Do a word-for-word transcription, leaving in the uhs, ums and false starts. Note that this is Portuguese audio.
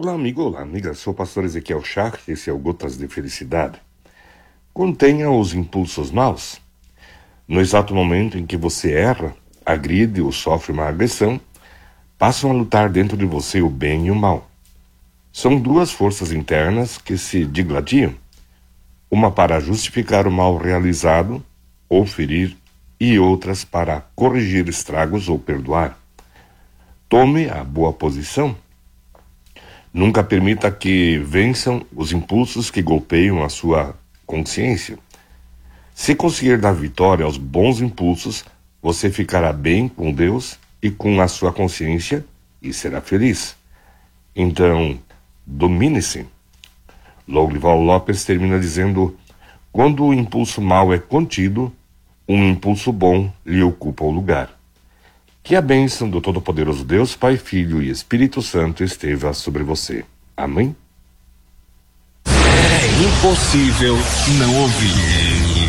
Olá, amigo, olá, amiga. Sou o pastor Ezequiel Char, esse é o Gotas de Felicidade. Contenha os impulsos maus. No exato momento em que você erra, agride ou sofre uma agressão, passam a lutar dentro de você o bem e o mal. São duas forças internas que se digladiam, uma para justificar o mal realizado ou ferir, e outras para corrigir estragos ou perdoar. Tome a boa posição. Nunca permita que vençam os impulsos que golpeiam a sua consciência. Se conseguir dar vitória aos bons impulsos, você ficará bem com Deus e com a sua consciência e será feliz. Então, domine-se. Lourival Lopes termina dizendo: quando o impulso mau é contido, um impulso bom lhe ocupa o lugar. Que a bênção do Todo-Poderoso Deus, Pai, Filho e Espírito Santo esteja sobre você. Amém? É impossível não ouvir.